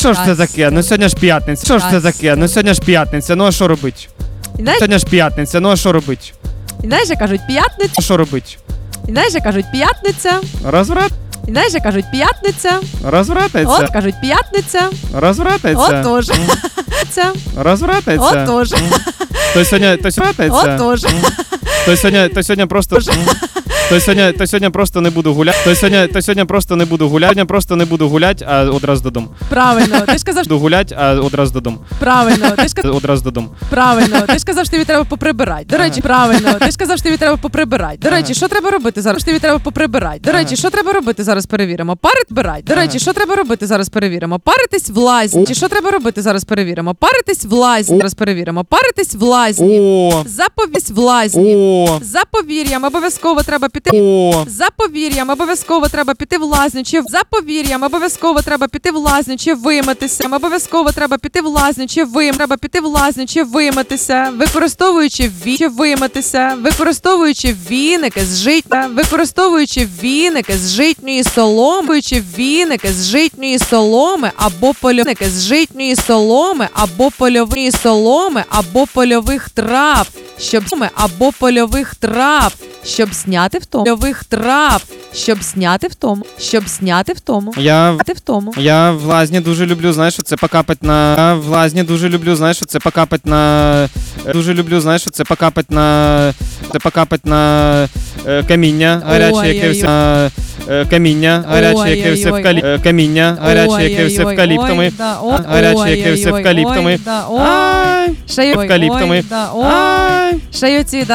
Що ж це таке? Ну сьогодні ж п'ятниця. Що ж це таке? Ну сьогодні ж п'ятниця. Ну а що робить? Сьогодні ж п'ятниця. Ну а що робить? І знаєш, як кажуть, п'ятниця. Що робить? І знаєш, як кажуть, п'ятниця. Розврат? І знаєш, як кажуть, п'ятниця. Розвратиться. От кажуть, п'ятниця. Розвратиться. Отож. Це. Розвратиться. Отож. То сьогодні розвратиться. Отож. То сьогодні просто то сьогодні просто не буду гуляти. То сьогодні просто не буду гуляти. Сьогодні просто не буду гуляти, а одразу додому. Правильно. Ти ж казав, Буду гуляти, а одразу додому. правильно. Ти ж казав, Одразу додому. правильно. Ти ж казав, що тобі треба поприбирати. До речі, правильно. Ти ж казав, що тобі треба поприбирати. До речі, що треба робити зараз? Тобі треба поприбирати. До речі, що треба робити зараз? Перевіримо. Парить. До речі, що треба робити зараз? Перевіримо. Паритись в лазні. Чи що треба робити зараз? Перевіримо. Паритись в лазні. Зараз перевіримо. Паритись в лазні. О. Заповість в лазні. О. За повір'ям обов'язково треба піти. О. За повір'ям обов'язково треба піти в лазню, чи за повір'ям обов'язково треба піти в лазню, чи вимитися. Обов'язково треба піти в лазню, чи треба піти в лазню, чи вимитися, використовуючи чи вимитися, використовуючи віники з життя, використовуючи віники з житньої соломи, чи віники з житньої соломи або польовники з житньої соломи або польової соломи або польових трав, щоб або польових трав. Щоб зняти втому. Польових трав. Щоб зняти втому. Щоб зняти втому. Я в лазні дуже люблю, знаєш, це покапать на... Я в лазні дуже люблю, знаєш, це покапать на... Дуже люблю, знаєш, це покапать на... Це покапать на каміння гаряче, яке все... Каміння гаряче, яке все в каліптами. Каміння гаряче, яке все в каліптами. Гаряче, яке все в каліптами. В каліптами. Ще й оці,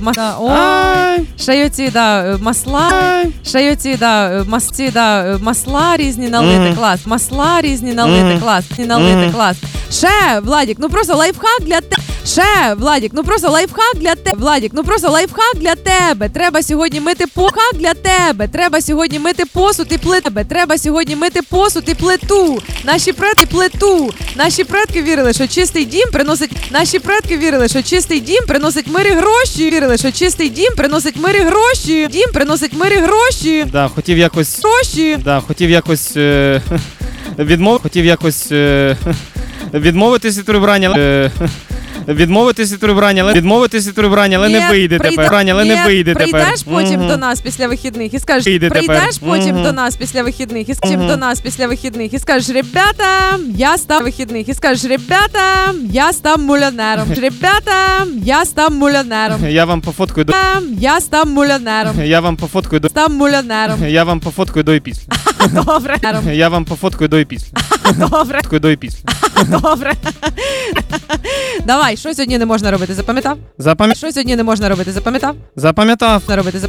ще й оці, масла, ще й оці, масла різні налити, клас, масла різні налити, клас, налити, клас. Ще, Владік, ну просто лайфхак для тебе. Ще, Владік, ну просто лайфхак для тебе. Владік, ну просто лайфхак для тебе. Треба сьогодні мити хак для тебе. Треба сьогодні мити посуд і плиту. Треба сьогодні мити посуд і плиту. Наші предки плиту. Наші предки вірили, що чистий дім приносить. Наші предки вірили, що чистий дім приносить мир і гроші. Вірили, що чистий дім приносить мир і гроші. Дім приносить мир і гроші. Да, хотів якось. Гроші. Да, хотів якось відмовитись від прибрання. Відмовитись від прибрання, але не вийде тепер. Але не вийде тепер. Прийдеш потім до нас після вихідних і скажеш, прийдеш потім до нас після вихідних і скажеш, до нас після вихідних і скажеш, ребята, я став вихідних і скажеш, ребята, я став мульонером. Ребята, я став мульонером. Я вам пофоткаю до... Я став мульонером. Я вам пофоткаю до... Став мульонером. Я вам пофоткаю до і після. Добре. Я вам пофоткаю до і після. Добре. До і після. Добре. Давай, що сьогодні не можна робити, запам'ятав? Що сьогодні не можна робити, запам'ятав? Запам'ятав.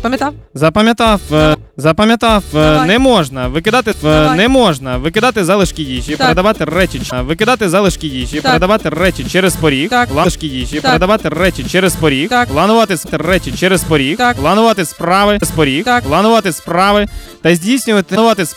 Не можна викидати залишки їжі, передавати речі. Викидати залишки їжі, передавати речі через поріг. Залишки їжі, передавати речі через поріг. Планувати речі через поріг. Планувати справи з поріг. Планувати справи та здійснювати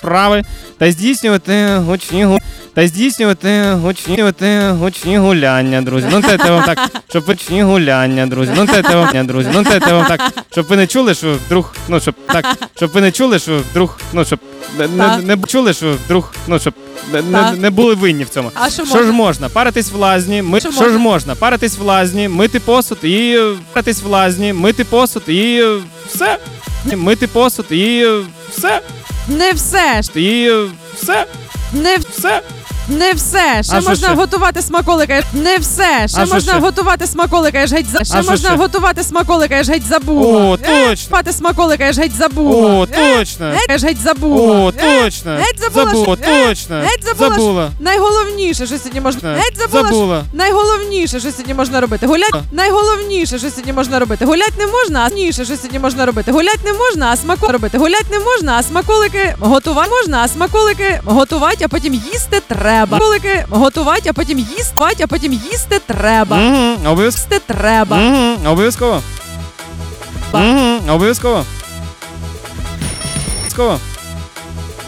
гучні гуляння, друзі. Ну це вам так, щоб гучні гуляння, друзі. Ну це вам так, щоб ви не чули, що вдруг, щоб ви не чули, що вдруг, щоб не чули, що вдруг, щоб не були винні в цьому. А що ж можна? Паритись в лазні, що ж можна? Паритись в лазні, мити посуд і паритись в лазні, мити посуд і все. Мити посуд і все. Не все ж. І все. Не все. Не все. Ще можна готувати смаколика. Не все. Ще можна готувати смаколика, я ж геть забула. Ще можна готувати смаколика, я ж геть забула. О, точно. Готувати смаколика, я ж геть забула. О, точно. Я ж геть забула. О, точно. Геть забула. Точно. Геть забула. Найголовніше, що сьогодні можна. Геть забула. Найголовніше, що сьогодні можна робити. Гулять. Найголовніше, що сьогодні можна робити. Гулять не можна, а ніше, що сьогодні можна робити. Гулять не можна, а смаколики робити. Гулять не можна, а смаколики готувати можна, а смаколики готувати, а потім їсти треба. Смаколики готувати, а потім їсти треба. Обов'язково. Треба. Обов'язково. Обов'язково.